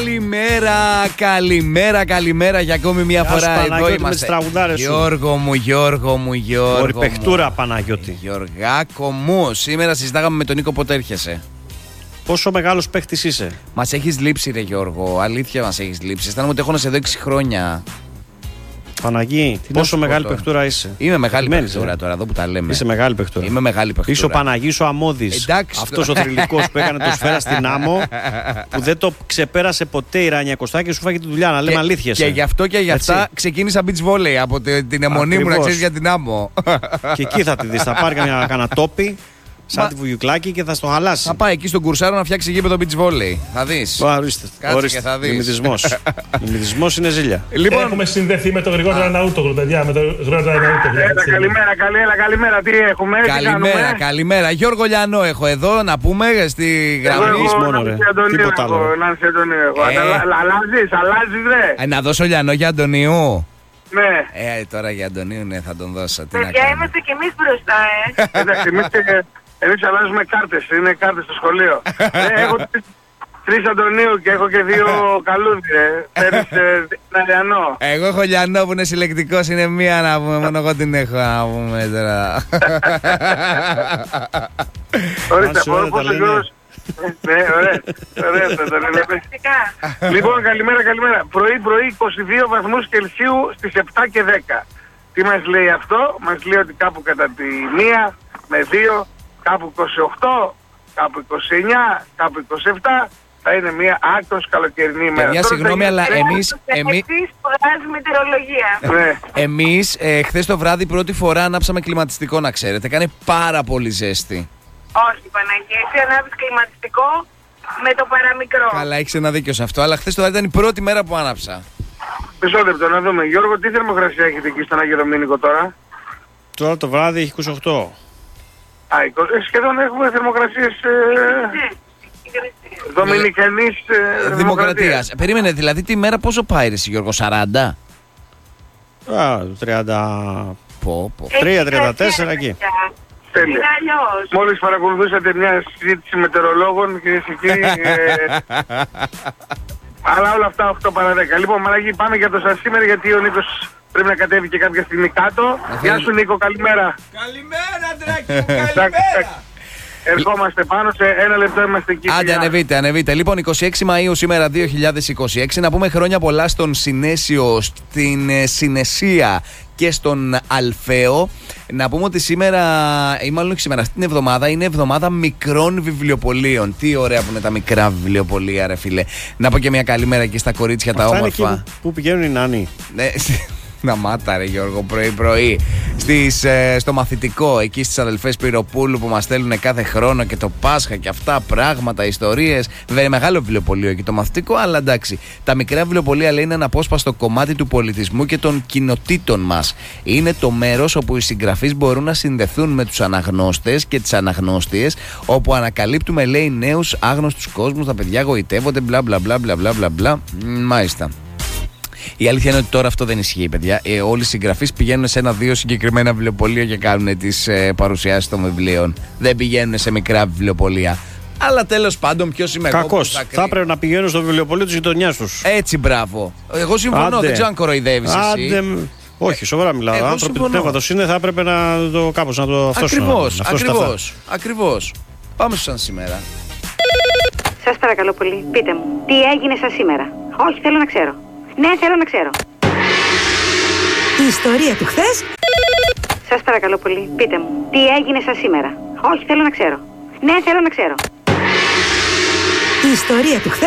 Καλημέρα για ακόμη μια φορά. Εδώ είμαστε. Γιώργο μου. Ορυπεχτούρα, Παναγιώτη. Γιωργάκο μου, σήμερα συζητάγαμε με τον Νίκο πότε έρχεσαι. Πόσο μεγάλος παίχτης είσαι. Μας έχεις λείψει, ρε Γιώργο. Αλήθεια, μας έχεις λείψει. Αισθάνομαι ότι έχω να σε δω 6 χρόνια. Παναγί, πόσο μεγάλη παιχτούρα είσαι. Είμαι μεγάλη παιχτούρα τώρα, εδώ που τα λέμε. Είσαι μεγάλη παιχτούρα. Είμαι μεγάλη παιχτούρα. Είσαι ο Παναγής ο Αμμώδης. Αυτός ο θρυλικός που έκανε το σφαίρα στην άμμο, που δεν το ξεπέρασε ποτέ η Ρανιακοστά και σου φάγε τη δουλειά. Να λέμε αλήθεια. Και γι' αυτό και γι' αυτά ξεκίνησα beach volley από την αιμονή μου, να ξέρεις, για την άμμο. Και εκεί θα τη δεις. Θα πάρει κανένα τόπι. Σαν τη βουγιουκλάκι και θα στο χαλάσει. Θα πάει εκεί στον Κουρσάρο να φτιάξει γήπεδο beach volley. Θα δεις. Ορίστε. Μιμητισμός είναι ζήλια. Λοιπόν, έχουμε συνδεθεί με τον Γρηγόρη Αναούτογλου, παιδιά. Με τον Γρηγόρη Αναούτογλου. Καλημέρα. Τι έχουμε. Καλημέρα. Γιώργο Λιανό έχω εδώ να πούμε στη γραμμή. Μόνο ρε. Τίποτα άλλο. Αλλάζεις ρε. Να δώσω Λιανό για Αντωνίου. Ναι. Τώρα για Αντωνίου ναι, θα τον δώσω. Παιδιά, είμαστε κι εμείς μπροστά, Εντάξει, εμείς αλλάζουμε κάρτες. Είναι κάρτες στο σχολείο. Έχω 3 Αντωνίου και έχω και 2 Καλούδι. Παίρνεις ένα Λιανό. Εγώ έχω Λιανό που είναι συλλεκτικός. Είναι μία να πούμε. Μόνο εγώ την έχω να πούμε τώρα. Ορίστε, πόσο καιρός. Ναι, ωραία θα το λέμε. Λοιπόν, καλημέρα. Πρωί 22 βαθμούς Κελσίου στις 7 και 10. Τι μας λέει αυτό? Μας λέει ότι κάπου κατά τη 1 με 2, κάπου 28, κάπου 29, κάπου 27 θα είναι μια άκρως καλοκαιρινή ημέρα. Μια συγγνώμη, αλλά εμείς εμείς χθες το βράδυ πρώτη φορά ανάψαμε κλιματιστικό, να ξέρετε. Κάνει πάρα πολύ ζέστη. Όχι, Παναγία, εσύ ανάβεις κλιματιστικό με το παραμικρό. Καλά, έχεις ένα δίκιο σε αυτό, αλλά χθες το βράδυ ήταν η πρώτη μέρα που άναψα. Μισό λεπτό να δούμε. Γιώργο, τι θερμοκρασία έχετε εκεί στον Άγιο Δομήνικο τώρα? Τώρα το βράδυ έχει 28. Σχεδόν έχουμε θερμοκρασίες δομηνικανής δημοκρατίας. Περίμενε, δηλαδή τη μέρα πόσο πάει ρε Γιώργο, 40? 33-34 εκεί. Τέλεια. Μόλις παρακολουθούσατε μια συζήτηση μετεωρολόγων, κυρίες και κύριοι. Αλλά όλα αυτά 8 παρα 10. Λοιπόν, Μαραγή, πάμε για το σας σήμερα, γιατί ο Νίκος πρέπει να κατέβει και κάποια στιγμή κάτω. Γεια σου Νίκο, καλημέρα. Καλημέρα Ντράκη, καλημέρα. Ερχόμαστε πάνω, σε 1 λεπτό είμαστε εκεί. Άντε, ανεβείτε. Λοιπόν, 26 Μαΐου σήμερα 2026. Να πούμε χρόνια πολλά στον Συνέσιο, στην Συνεσία και στον Αλφαίο. Να πούμε ότι σήμερα, ή μάλλον όχι σήμερα, αυτήν την εβδομάδα είναι εβδομάδα μικρών βιβλιοπωλείων. Τι ωραία που είναι τα μικρά βιβλιοπωλεία, ρε φίλε. Να πω και μια καλημέρα και στα κορίτσια τα όμορφα. Είναι εκεί που πηγαίνουν οι νάνοι. Ναι. Να μάτα ρε Γιώργο, πρωί στο μαθητικό, εκεί στις αδελφές Πυροπούλου που μας στέλνουν κάθε χρόνο και το Πάσχα και αυτά πράγματα, ιστορίες. Βέβαια είναι μεγάλο βιβλιοπωλείο εκεί το μαθητικό, αλλά εντάξει. Τα μικρά βιβλιοπωλεία λέει είναι ένα απόσπαστο κομμάτι του πολιτισμού και των κοινοτήτων μας. Είναι το μέρος όπου οι συγγραφείς μπορούν να συνδεθούν με τους αναγνώστες και τις αναγνώστιες, όπου ανακαλύπτουμε λέει νέους άγνωστους κόσμους, τα παιδιά γοητεύονται, μπλα μπλα μπλα. Μάλιστα. Η αλήθεια είναι ότι τώρα αυτό δεν ισχύει, παιδιά. Όλοι οι συγγραφείς πηγαίνουν σε 1-2 συγκεκριμένα βιβλιοπωλεία και κάνουν τις παρουσιάσεις των βιβλίων. Δεν πηγαίνουν σε μικρά βιβλιοπωλεία. Αλλά τέλος πάντων, ποιος είμαι εγώ? Κακώς. Θα έπρεπε να πηγαίνουν στο βιβλιοπωλείο της γειτονιάς τους. Έτσι, μπράβο. Εγώ συμφωνώ, δεν ξέρω αν κοροϊδεύεις εσύ. Όχι, σοβαρά μιλάω. Άνθρωποι του πνεύματος είναι, θα έπρεπε να το κάπως να το Ακριβώς. Πάμε σαν σήμερα. Σας παρακαλώ πολύ, πείτε μου, τι έγινε σας σήμερα? Όχι, θέλω να ξέρω. Ναι, θέλω να ξέρω. Η ιστορία του χθες. Σας παρακαλώ πολύ, πείτε μου, τι έγινε σας σήμερα? Όχι, θέλω να ξέρω. Ναι, θέλω να ξέρω. Η ιστορία του χθες.